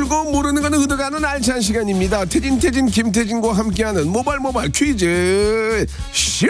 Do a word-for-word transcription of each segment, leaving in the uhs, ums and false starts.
알고 모르는 건 의도가는 알찬 시간입니다. 태진 태진 김태진과 함께하는 모발 모발 퀴즈 쇼.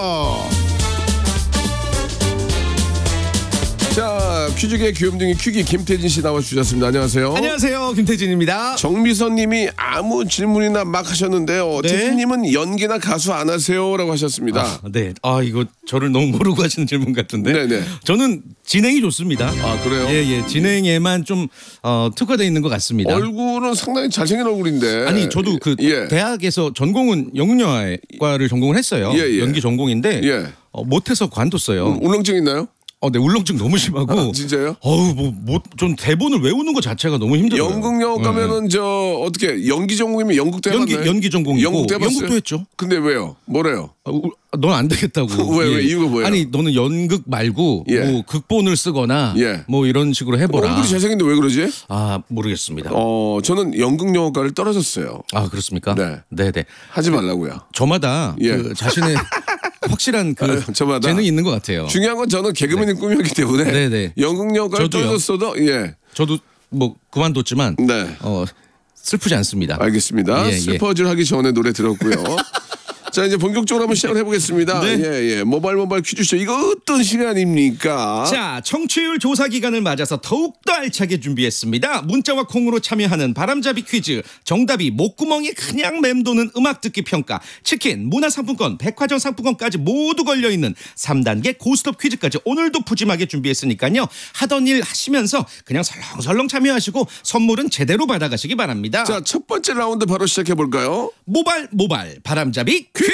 자, 퀴즈계 귀염둥이 퀴기 김태진 씨 나와주셨습니다. 안녕하세요. 안녕하세요, 김태진입니다. 정미선님이 아무 질문이나 막 하셨는데요. 네. 태진님은 연기나 가수 안 하세요라고 하셨습니다. 아, 네. 아, 이거 저를 너무 모르고 하시는 질문 같은데. 네네. 저는 진행이 좋습니다. 아, 그래요? 예, 예. 진행에만 좀 어, 특화되어 있는 것 같습니다. 얼굴은 상당히 잘생긴 얼굴인데. 아니, 저도 그 예. 대학에서 전공은 영문영화과를 전공을 했어요. 예, 예. 연기 전공인데 예. 어, 못해서 관뒀어요. 울렁증 있나요? 어, 네, 울렁증 너무 심하고. 아, 진짜요? 어우, 뭐, 뭐, 좀 대본을 외우는 것 자체가 너무 힘들어요. 연극 영화 가면은 저 어떻게 연기 전공이면 연극도 연기, 해봤나요? 연기 전공이고 연극도 해봤어요? 연극도 했죠. 근데 왜요? 뭐래요? 넌 안 되겠다고. 왜, 왜? 이유가 뭐예요? 아니, 너는 연극 말고 예. 뭐 극본을 쓰거나 예. 뭐 이런 식으로 해보라. 얼굴이 잘생긴데 왜 그러지? 아, 모르겠습니다. 어, 저는 연극 영화과를 떨어졌어요. 아, 그렇습니까? 네. 네네. 하지 말라고요. 저마다 예. 그 자신의 확실한 그 아, 저마다. 재능이 있는 것 같아요. 중요한 건 저는 개그맨의 꿈이었기 때문에 네, 네. 연극 영화과를 저도요. 떨어졌어도 예. 저도 뭐 그만뒀지만 네. 어, 슬프지 않습니다. 알겠습니다. 예, 예. 슬퍼질 하기 전에 노래 들었고요. 자, 이제 본격적으로 한번 시작을 해보겠습니다. 네. 예, 예. 모바일 모바일 퀴즈쇼. 이거 어떤 시간입니까? 자, 청취율 조사 기간을 맞아서 더욱더 알차게 준비했습니다. 문자와 콩으로 참여하는 바람잡이 퀴즈. 정답이 목구멍이 그냥 맴도는 음악 듣기 평가. 치킨, 문화상품권, 백화점 상품권까지 모두 걸려있는 삼 단계 고스톱 퀴즈까지 오늘도 푸짐하게 준비했으니까요. 하던 일 하시면서 그냥 설렁설렁 참여하시고 선물은 제대로 받아가시기 바랍니다. 자, 첫 번째 라운드 바로 시작해볼까요? 모발 모발 바람잡이 퀴즈.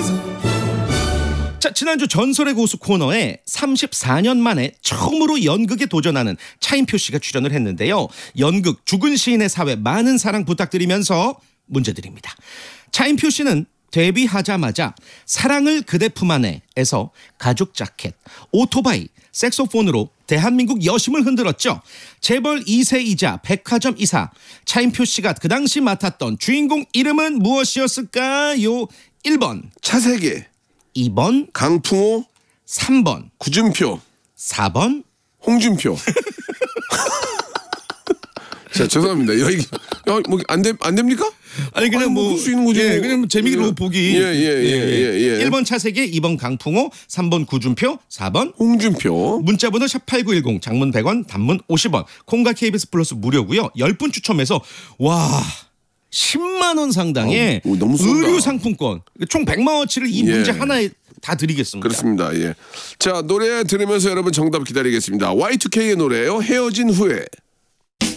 자, 지난주 전설의 고수 코너에 삼십사 년 만에 처음으로 연극에 도전하는 차인표 씨가 출연을 했는데요. 연극 죽은 시인의 사회 많은 사랑 부탁드리면서 문제 드립니다. 차인표 씨는 데뷔하자마자 사랑을 그대 품 안에에서 가죽 자켓, 오토바이, 색소폰으로 대한민국 여심을 흔들었죠. 재벌 이 세이자 백화점 이사 차인표 씨가 그 당시 맡았던 주인공 이름은 무엇이었을까요? 일 번 차세계, 이 번 강풍호, 삼 번 구준표, 사 번 홍준표. 자, 죄송합니다. 여기 뭐안 돼, 안 됩니까? 아니 그냥 아니, 뭐 뭐 그럴 수 있는 거죠. 예, 그냥 재미로 예. 보기. 예, 예, 예, 예, 예. 일 번 차세계, 이 번 강풍호, 삼 번 구준표, 사 번 홍준표. 문자번호 샵팔구일공, 장문 백 원, 단문 오십 원, 콩과 케이비에스 플러스 무료고요. 십 분 추첨해서 와 십만 원 상당의 어, 오, 너무 쏜다. 의류 상품권 총 백만 원어치를 이 예. 문제 하나에 다 드리겠습니다. 그렇습니다. 예. 자, 노래 들으면서 여러분 정답 기다리겠습니다. 와이 투 케이의 노래예요. 헤어진 후에.